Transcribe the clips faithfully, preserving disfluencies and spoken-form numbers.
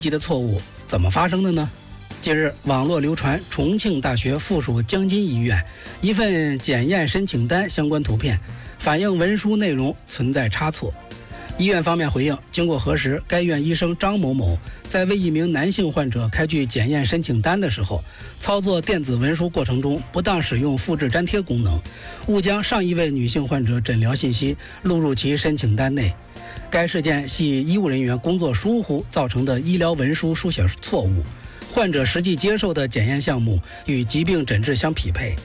级的错误怎么发生的呢？近日，网络流传重庆大学附属江津医院一份检验申请单相关图片，反映文书内容存在差错。医院方面回应，经过核实，该院医生张某某在为一名男性患者开具检验申请单的时候，操作电子文书过程中不当使用复制粘贴功能，误将上一位女性患者诊疗信息录入其申请单内。该事件系医务人员工作疏忽造成的医疗文书书写错误，患者实际接受的检验项目与疾病诊治相匹配。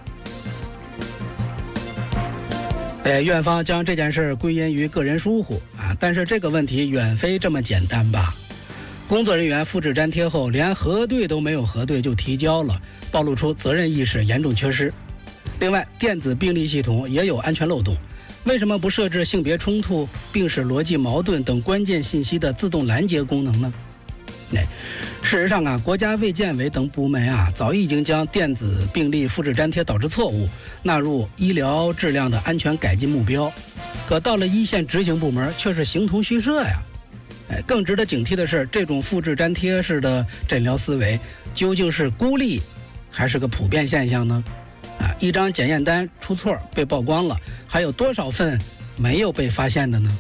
哎，院方将这件事归因于个人疏忽啊，但是这个问题远非这么简单吧？工作人员复制粘贴后，连核对都没有核对就提交了，暴露出责任意识严重缺失。另外，电子病历系统也有安全漏洞。为什么不设置性别冲突、病史逻辑矛盾等关键信息的自动拦截功能呢？哎，事实上啊，国家卫健委等部门啊，早已经将电子病历复制粘贴导致错误纳入医疗质量的安全改进目标，可到了一线执行部门却是形同虚设呀。哎，更值得警惕的是，这种复制粘贴式的诊疗思维究竟是孤立还是个普遍现象呢？啊，一张检验单出错被曝光了，还有多少份没有被发现的呢？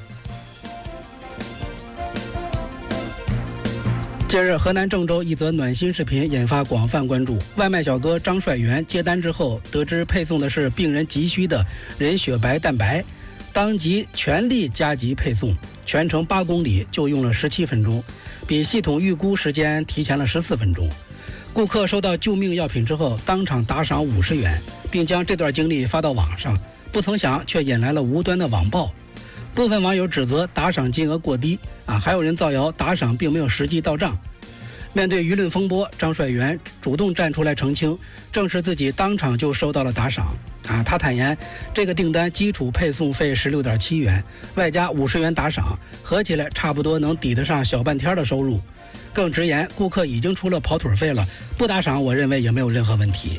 近日，河南郑州一则暖心视频引发广泛关注。外卖小哥张帅元接单之后，得知配送的是病人急需的人血白蛋白，当即全力加急配送，全程八公里就用了十七分钟，比系统预估时间提前了十四分钟。顾客收到救命药品之后，当场打赏五十元，并将这段经历发到网上，不曾想却引来了无端的网暴。部分网友指责打赏金额过低啊，还有人造谣打赏并没有实际到账。面对舆论风波，张帅元主动站出来澄清，证实自己当场就收到了打赏啊。他坦言，这个订单基础配送费十六点七元，外加五十元打赏，合起来差不多能抵得上小半天的收入。更直言，顾客已经出了跑腿费了，不打赏我认为也没有任何问题。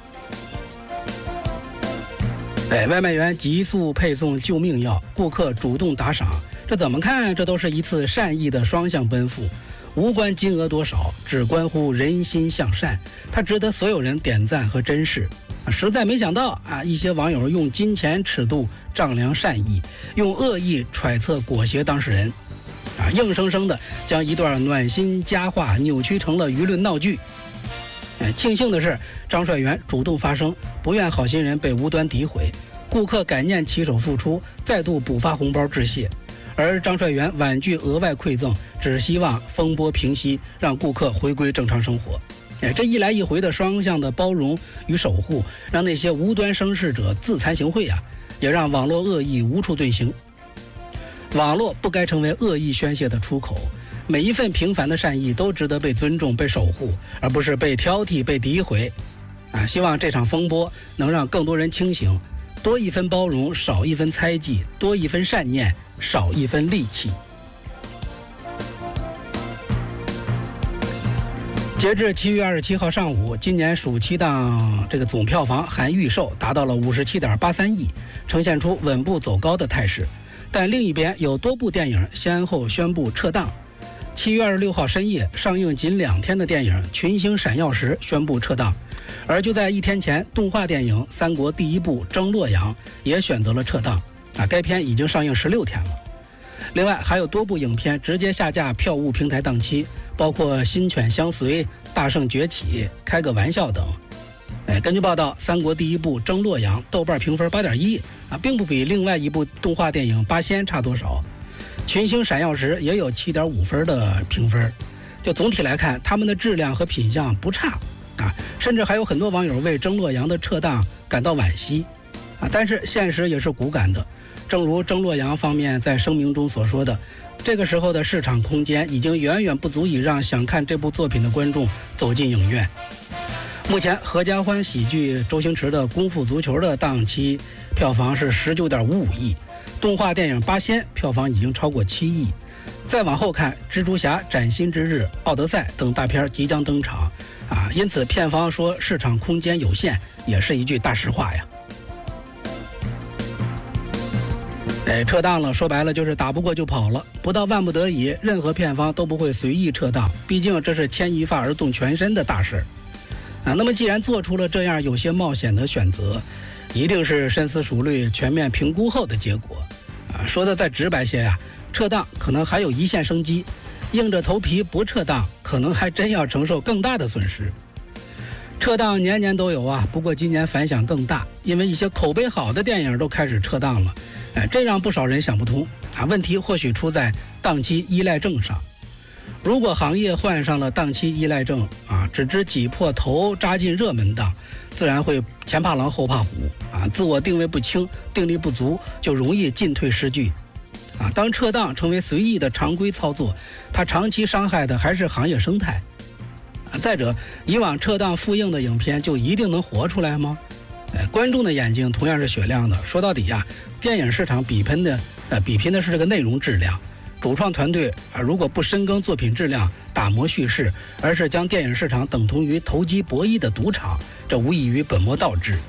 哎，外卖员急速配送救命药，顾客主动打赏，这怎么看这都是一次善意的双向奔赴，无关金额多少，只关乎人心向善，它值得所有人点赞和珍视。实在没想到啊，一些网友用金钱尺度丈量善意，用恶意揣测裹挟当事人啊，硬生生的将一段暖心佳话扭曲成了舆论闹剧。哎，庆幸的是，张帅元主动发声，不愿好心人被无端诋毁，顾客感念骑手付出，再度补发红包致谢。而张帅元婉拒额外馈赠，只希望风波平息，让顾客回归正常生活。哎，这一来一回的双向的包容与守护，让那些无端生事者自惭形秽啊，也让网络恶意无处遁形。网络不该成为恶意宣泄的出口，每一份平凡的善意都值得被尊重、被守护，而不是被挑剔、被诋毁。啊，希望这场风波能让更多人清醒，多一分包容，少一分猜忌；多一分善念，少一分戾气。截至七月二十七号上午，今年暑期档这个总票房含预售达到了五十七点八三亿，呈现出稳步走高的态势。但另一边有多部电影先后宣布撤档。七月二十六号深夜上映仅两天的电影《群星闪耀时》宣布撤档，而就在一天前，动画电影《三国第一部征洛阳》也选择了撤档啊，该片已经上映十六天了。另外还有多部影片直接下架票务平台档期，包括《新犬相随》、《大圣崛起》、《开个玩笑》等。哎，根据报道，《三国第一部征洛阳》豆瓣评分八点一啊，并不比另外一部动画电影《八仙》差多少。群星闪耀时也有七点五分的评分，就总体来看，他们的质量和品相不差啊，甚至还有很多网友为征洛阳的撤档感到惋惜啊。但是现实也是骨感的，正如征洛阳方面在声明中所说的，这个时候的市场空间已经远远不足以让想看这部作品的观众走进影院。目前合家欢喜剧周星驰的《功夫足球》的档期票房是十九点五五亿，动画电影《八仙》票房已经超过七亿。再往后看，《蜘蛛侠：崭新之日》、《奥德赛》等大片即将登场啊，因此片方说市场空间有限，也是一句大实话呀。 哎，撤档了，说白了就是打不过就跑了，不到万不得已，任何片方都不会随意撤档，毕竟这是牵一发而动全身的大事啊。那么既然做出了这样有些冒险的选择，一定是深思熟虑、全面评估后的结果啊。说的再直白些呀、啊，撤档可能还有一线生机，硬着头皮不撤档，可能还真要承受更大的损失。撤档年年都有啊，不过今年反响更大，因为一些口碑好的电影都开始撤档了，哎，这让不少人想不通啊。问题或许出在档期依赖症上。如果行业患上了档期依赖症啊，只知挤破头扎进热门档，自然会前怕狼后怕虎啊，自我定位不清，定力不足，就容易进退失据啊。当撤档成为随意的常规操作，它长期伤害的还是行业生态。再者，以往撤档复映的影片就一定能活出来吗？哎，观众的眼睛同样是雪亮的。说到底呀、啊，电影市场比拼的呃比拼的是这个内容质量。主创团队啊，如果不深耕作品质量，打磨叙事，而是将电影市场等同于投机博弈的赌场，这无异于本末倒置。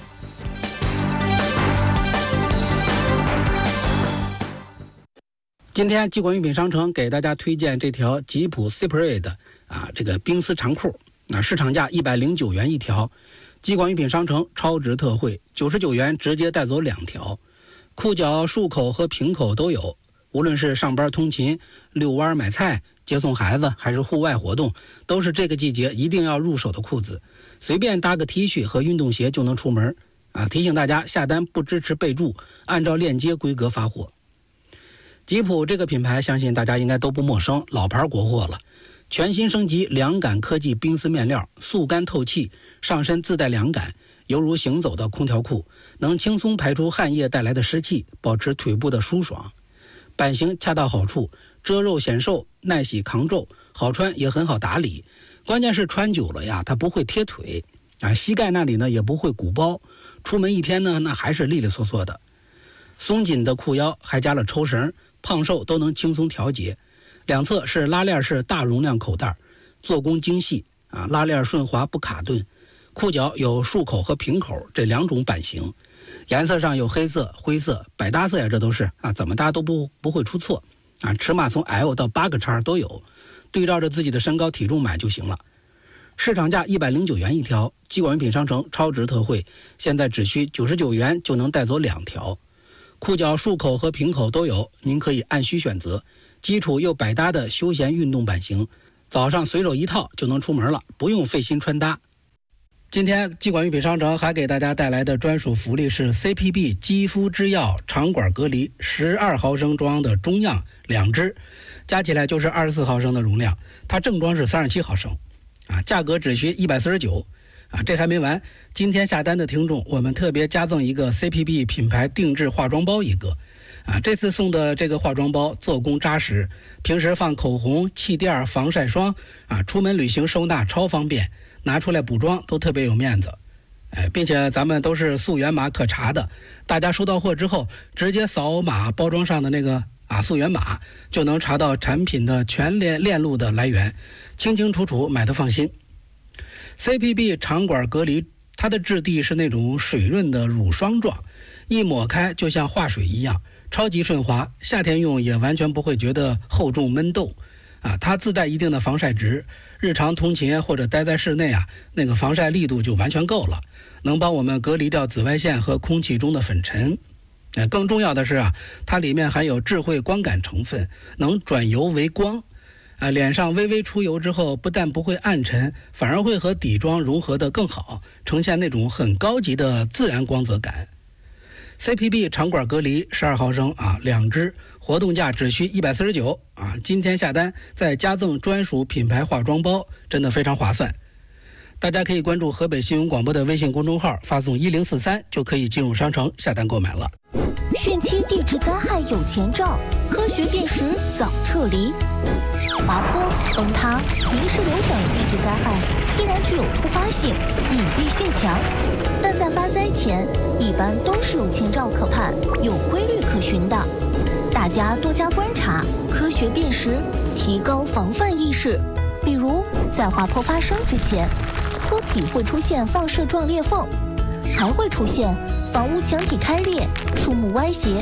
今天吉管用品商城给大家推荐这条吉普 Cypre 的啊这个冰丝长裤，啊市场价一百零九元一条，吉管用品商城超值特惠，九十九元直接带走两条，裤脚束口和平口都有，无论是上班通勤、遛弯买菜、接送孩子，还是户外活动，都是这个季节一定要入手的裤子，随便搭个 T 恤和运动鞋就能出门啊！提醒大家下单不支持备注，按照链接规格发货。吉普这个品牌相信大家应该都不陌生，老牌国货了。全新升级凉感科技冰丝面料，速干透气，上身自带凉感，犹如行走的空调裤，能轻松排出汗液带来的湿气，保持腿部的舒爽。版型恰到好处，遮肉显瘦，耐洗抗皱，好穿也很好打理。关键是穿久了呀，它不会贴腿啊，膝盖那里呢也不会鼓包，出门一天呢那还是利利索索的。松紧的裤腰还加了抽绳，胖瘦都能轻松调节。两侧是拉链式大容量口袋，做工精细啊，拉链顺滑不卡顿。裤脚有束口和平口这两种版型，颜色上有黑色、灰色，百搭色呀，这都是啊，怎么搭都不不会出错啊。尺码从 L 到八个叉都有，对照着自己的身高体重买就行了。市场价一百零九元一条，吉管用品商城超值特惠，现在只需九十九元就能带走两条。裤脚束口和平口都有，您可以按需选择，基础又百搭的休闲运动版型，早上随手一套就能出门了，不用费心穿搭。今天吉管用品商城还给大家带来的专属福利是 C P B 肌肤之钥长管隔离十二毫升装的中样两支，加起来就是二十四毫升的容量，它正装是三十七毫升啊，价格只需一百四十九啊，这还没完，今天下单的听众我们特别加赠一个 C P B 品牌定制化妆包一个啊，这次送的这个化妆包做工扎实，平时放口红、气垫、防晒霜啊，出门旅行收纳超方便，拿出来补妆都特别有面子。哎，并且咱们都是溯源码可查的，大家收到货之后直接扫码包装上的那个啊溯源码，就能查到产品的全链链路的来源，清清楚楚，买的放心。C P B 长管隔离，它的质地是那种水润的乳霜状，一抹开就像化水一样，超级顺滑，夏天用也完全不会觉得厚重闷痘啊。它自带一定的防晒值，日常通勤或者待在室内啊，那个防晒力度就完全够了，能帮我们隔离掉紫外线和空气中的粉尘。呃，更重要的是啊，它里面含有智慧光感成分，能转油为光。啊，脸上微微出油之后，不但不会暗沉，反而会和底妆融合得更好，呈现那种很高级的自然光泽感。C P B 长管隔离十二毫升啊，两支，活动价只需一百四十九啊，今天下单再加赠专属品牌化妆包，真的非常划算。大家可以关注河北新闻广播的微信公众号，发送一零四三就可以进入商城下单购买了。 汛期地质灾害有前兆，科学辨识早撤离。滑坡、崩塌、泥石流等地质灾害虽然具有突发性、隐蔽性强，但在发灾前一般都是有前兆可盼、有规律可循的。大家多加观察，科学辨识，提高防范意识。比如在滑坡发生之前，坡体会出现放射状裂缝，还会出现房屋墙体开裂、树木歪斜、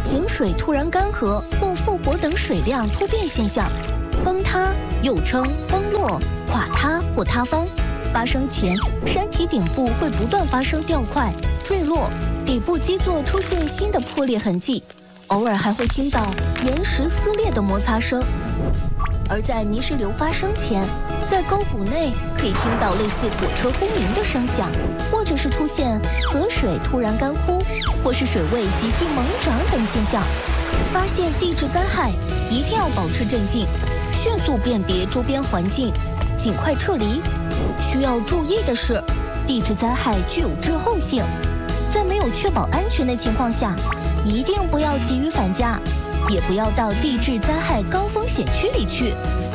井水突然干涸或复活等水量突变现象。崩塌又称崩落、垮塌或塌方，发生前山体顶部会不断发生掉块、坠落，底部基座出现新的破裂痕迹，偶尔还会听到岩石撕裂的摩擦声。而在泥石流发生前，在沟谷内可以听到类似火车轰鸣的声响，或者是出现河水突然干枯，或是水位急剧猛涨等现象。发现地质灾害一定要保持镇静，迅速辨别周边环境，尽快撤离。需要注意的是，地质灾害具有滞后性，在没有确保安全的情况下，一定不要急于返家，也不要到地质灾害高风险区里去。